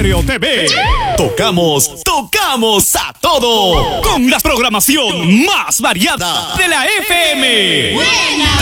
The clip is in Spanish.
Estéreo TV. Tocamos a todo. Con la programación más variada de la FM. ¡Buena!